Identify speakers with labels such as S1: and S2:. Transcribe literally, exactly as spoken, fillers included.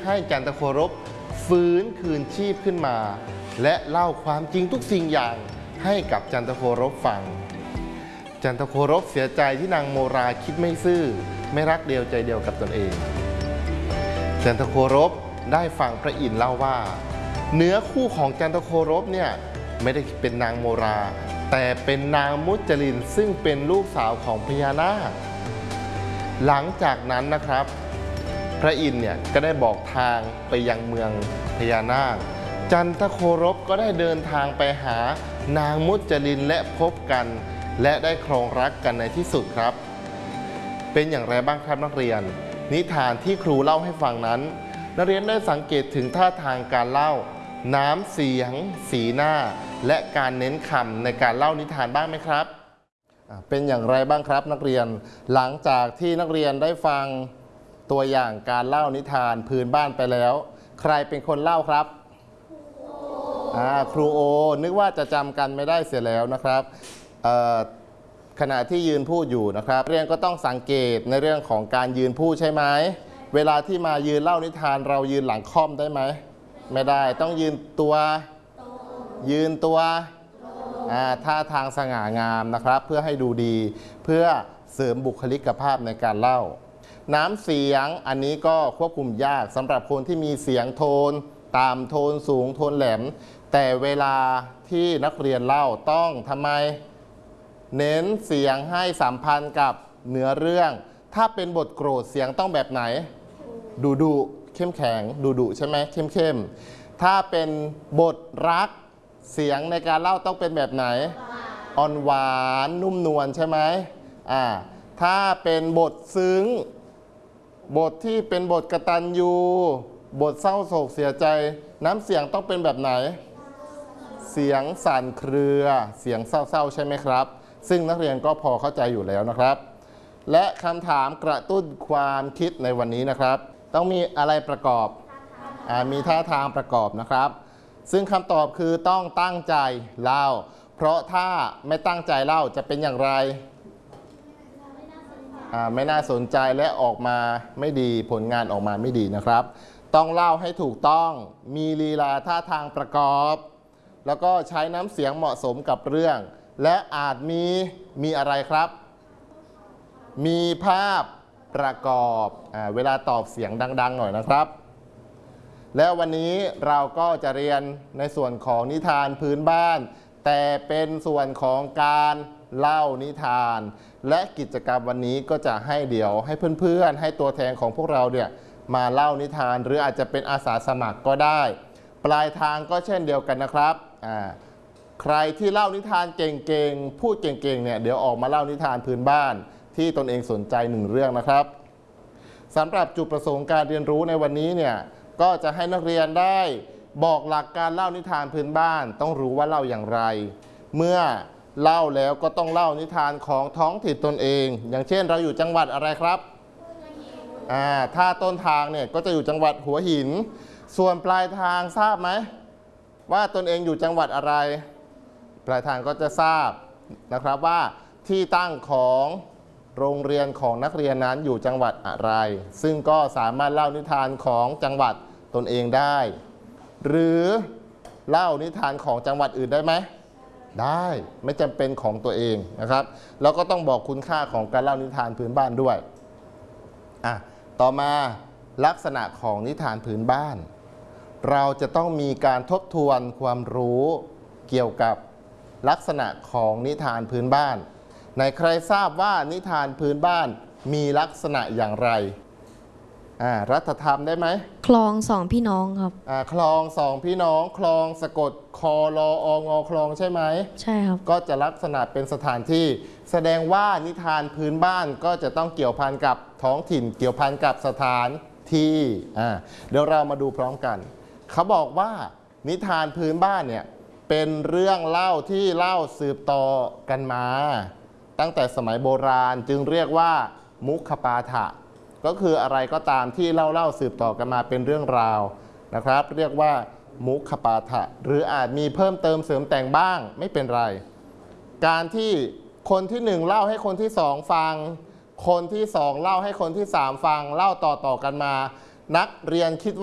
S1: ให้จันทโครบฟื้นคืนชีพขึ้นมาและเล่าความจริงทุกสิ่งอย่างให้กับจันทโครบฟังจันทโครบเสียใจที่นางโมราคิดไม่ซื่อไม่รักเดียวใจเดียวกับตนเองจันทโครบได้ฟังพระอินทร์เล่าว่าเนื้อคู่ของจันทโครบเนี่ยไม่ได้เป็นนางโมราแต่เป็นนางมุจลินซึ่งเป็นลูกสาวของพญานาคหลังจากนั้นนะครับพระอินทร์เนี่ยก็ได้บอกทางไปยังเมืองพญานาคจันทโครบก็ได้เดินทางไปหานางมุจลินและพบกันและได้ครองรักกันในที่สุดครับเป็นอย่างไรบ้างครับนักเรียนนิทานที่ครูเล่าให้ฟังนั้นนักเรียนได้สังเกตถึงท่าทางการเล่าน้ำเสียงสีหน้าและการเน้นคำในการเล่านิทานบ้างไหมครับเป็นอย่างไรบ้างครับนักเรียนหลังจากที่นักเรียนได้ฟังตัวอย่างการเล่านิทานพื้นบ้านไปแล้วใครเป็นคนเล่าครับครูโอนึกว่าจะจำกันไม่ได้เสียแล้วนะครับขณะที่ยืนพูดอยู่นะครับเรียนก็ต้องสังเกตในเรื่องของการยืนพูดใช่ไหมเวลาที่มายืนเล่านิทานเรายืนหลังค่อมได้ไหมไม่ได้ต้องยืนตัวยืนตัวท่าทางสง่างามนะครับเพื่อให้ดูดีเพื่อเสริมบุคลิกภาพในการเล่าน้ำเสียงอันนี้ก็ควบคุมยากสำหรับคนที่มีเสียงโทนต่ำโทนสูงโทนแหลมแต่เวลาที่นักเรียนเล่าต้องทำไมเน้นเสียงให้สัมพันธ์กับเนื้อเรื่องถ้าเป็นบทโกรธเสียงต้องแบบไหนดุดุเข้มแข็งดุดุใช่ไหมเข้มเข้มถ้าเป็นบทรักเสียงในการเล่าต้องเป็นแบบไหนอ่อนหวานนุ่มนวลใช่ไหมอ่าถ้าเป็นบทซึ้งบทที่เป็นบทกตัญญูบทเศร้าโศกเสียใจน้ำเสียงต้องเป็นแบบไหนเสียงสั่นเครือเสียงเศร้าๆใช่ไหมครับซึ่งนักเรียนก็พอเข้าใจอยู่แล้วนะครับและคำถามกระตุ้นความคิดในวันนี้นะครับต้องมีอะไรประกอบอ่ามีท่าทางประกอบนะครับซึ่งคำตอบคือต้องตั้งใจเล่าเพราะถ้าไม่ตั้งใจเล่าจะเป็นอย่างไรอ่าไม่น่าสนใจและออกมาไม่ดีผลงานออกมาไม่ดีนะครับต้องเล่าให้ถูกต้องมีลีลาท่าทางประกอบแล้วก็ใช้น้ำเสียงเหมาะสมกับเรื่องและอาจมีมีอะไรครับมีภาพประกอบอ่าเวลาตอบเสียงดังๆหน่อยนะครับแล้ววันนี้เราก็จะเรียนในส่วนของนิทานพื้นบ้านแต่เป็นส่วนของการเล่านิทานและกิจกรรมวันนี้ก็จะให้เดี๋ยวให้เพื่อนๆให้ตัวแทนของพวกเราเนี่ยมาเล่านิทานหรืออาจจะเป็นอาสาสมัครก็ได้ปลายทางก็เช่นเดียวกันนะครับอ่าใครที่เล่านิทานเก่งๆพูดเก่งๆเนี่ยเดี๋ยวออกมาเล่านิทานพื้นบ้านที่ตนเองสนใจหนึ่งเรื่องนะครับสำหรับจุดประสงค์การเรียนรู้ในวันนี้เนี่ยก็จะให้นักเรียนได้บอกหลักการเล่านิทานพื้นบ้านต้องรู้ว่าเล่าอย่างไรเมื่อเล่าแล้วก็ต้องเล่านิทานของท้องถิ่นตนเองอย่างเช่นเราอยู่จังหวัดอะไรครับอ่าถ้าต้นทางเนี่ยก็จะอยู่จังหวัดหัวหินส่วนปลายทางทราบไหมว่าตนเองอยู่จังหวัดอะไรปลายทางก็จะทราบนะครับว่าที่ตั้งของโรงเรียนของนักเรียนนั้นอยู่จังหวัดอะไรซึ่งก็สามารถเล่านิทานของจังหวัดตนเองได้หรือเล่านิทานของจังหวัดอื่นได้ไหมได้ไม่จำเป็นของตัวเองนะครับแล้วก็ต้องบอกคุณค่าของการเล่านิทานพื้นบ้านด้วยอ่ะต่อมาลักษณะของนิทานพื้นบ้านเราจะต้องมีการทบทวนความรู้เกี่ยวกับลักษณะของนิทานพื้นบ้านในใครทราบว่านิทานพื้นบ้านมีลักษณะอย่างไรอ่ารัฐธรรมได้ไหม
S2: คลองสองพี่น้องครับ
S1: อ่าคลองสองพี่น้องคลองสะกดคอรอองอคลองใช่ไหม
S2: ใช่ครับ
S1: ก็จะลักษณะเป็นสถานที่แสดงว่านิทานพื้นบ้านก็จะต้องเกี่ยวพันกับท้องถิ่นเกี่ยวพันกับสถานที่อ่าเดี๋ยวเรามาดูพร้อมกันเขาบอกว่านิทานพื้นบ้านเนี่ยเป็นเรื่องเล่าที่เล่าสืบต่อกันมาตั้งแต่สมัยโบราณจึงเรียกว่ามุขปาฐะก็คืออะไรก็ตามที่เล่าเล่าสืบต่อกันมาเป็นเรื่องราวนะครับเรียกว่ามุขปาฐะหรืออาจมีเพิ่มเติมเสริมแต่งบ้างไม่เป็นไรการที่คนที่หนึ่งเล่าให้คนที่สองฟังคนที่สองเล่าให้คนที่สามฟังเล่าต่อต่อกันมานักเรียนคิดว่า